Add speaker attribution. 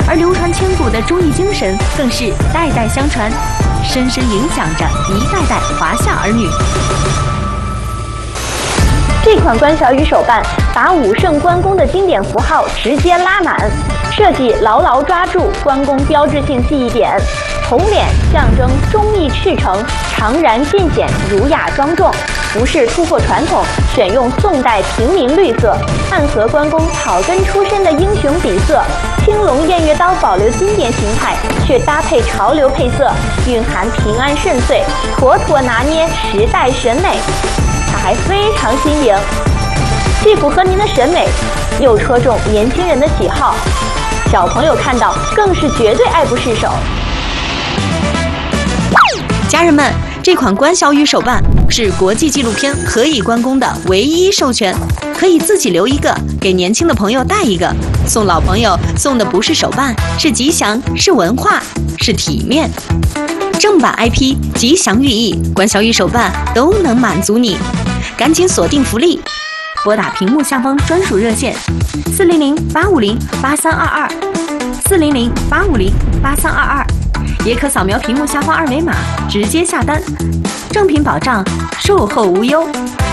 Speaker 1: 而流传千古的忠义精神更是代代相传，深深影响着一代代华夏儿女。
Speaker 2: 这款关小雨手办把武圣关公的经典符号直接拉满，设计牢牢抓住关公标志性记忆点。红脸象征忠义赤诚，常然尽显儒雅庄重。服饰突破传统，选用宋代平民绿色，暗合关公草根出身的英雄底色。青龙偃月刀保留经典形态，却搭配潮流配色，蕴含平安顺遂，妥妥拿捏时代审美。它还非常新颖，既符合您的审美，又戳中年轻人的喜好，小朋友看到更是绝对爱不释手。
Speaker 1: 家人们，这款关小雨手办是国际纪录片《何以关公》的唯一授权，可以自己留一个，给年轻的朋友带一个。送老朋友送的不是手办，是吉祥，是文化，是体面。正版 IP、吉祥寓意、关小雨手办都能满足你，赶紧锁定福利，拨打屏幕下方专属热线400-850-8322，400-850-8322，也可扫描屏幕下方二维码直接下单，正品保障，售后无忧。